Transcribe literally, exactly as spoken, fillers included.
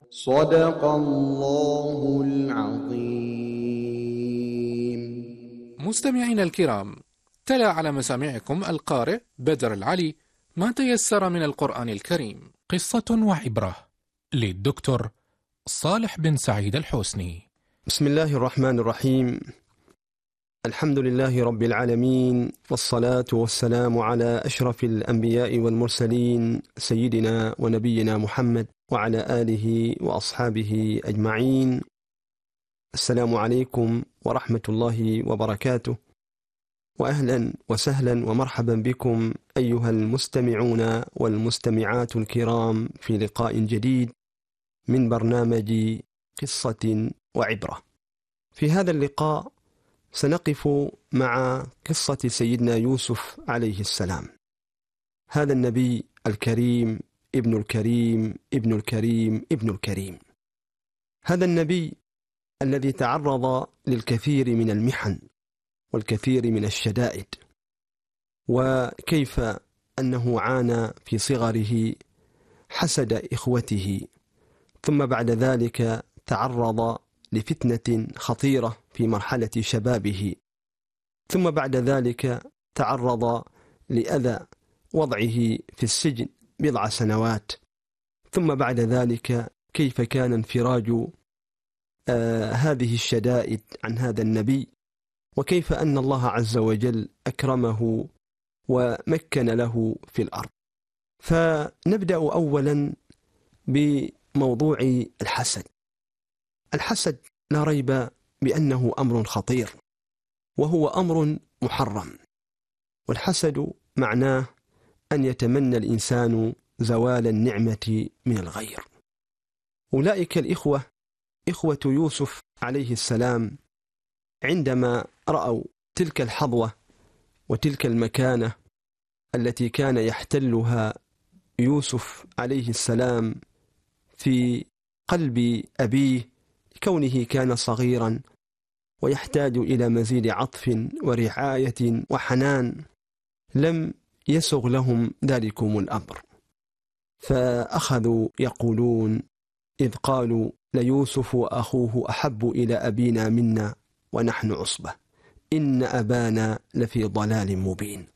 صدق الله العظيم. مستمعينا الكرام، تلا على مسامعكم القارئ بدر العلي ما تيسر من القرآن الكريم. قصة وعبرة للدكتور صالح بن سعيد الحسني. بسم الله الرحمن الرحيم. الحمد لله رب العالمين، والصلاة والسلام على أشرف الأنبياء والمرسلين سيدنا ونبينا محمد وعلى آله وأصحابه أجمعين. السلام عليكم ورحمة الله وبركاته، وأهلا وسهلا ومرحبا بكم أيها المستمعون والمستمعات الكرام في لقاء جديد من برنامج قصة وعبرة. في هذا اللقاء سنقف مع قصة سيدنا يوسف عليه السلام، هذا النبي الكريم ابن الكريم ابن الكريم ابن الكريم، هذا النبي الذي تعرض للكثير من المحن والكثير من الشدائد، وكيف أنه عانى في صغره حسد إخوته، ثم بعد ذلك تعرض لفتنة خطيرة في مرحلة شبابه، ثم بعد ذلك تعرض لأذى وضعه في السجن بضع سنوات، ثم بعد ذلك كيف كان انفراج آه هذه الشدائد عن هذا النبي، وكيف أن الله عز وجل أكرمه ومكن له في الأرض. فنبدأ أولا بموضوع الحسد. الحسد لا ريب بأنه أمر خطير، وهو أمر محرم، والحسد معناه أن يتمنى الإنسان زوال النعمة من الغير. أولئك الإخوة إخوة يوسف عليه السلام عندما رأوا تلك الحظوة وتلك المكانة التي كان يحتلها يوسف عليه السلام في قلب أبيه، كونه كان صغيرا ويحتاج إلى مزيد عطف ورعاية وحنان، لم يسغ لهم ذلكم الأمر، فأخذوا يقولون إذ قالوا ليوسف وأخوه أحب إلى أبينا منا ونحن عصبة إن أبانا لفي ضلال مبين.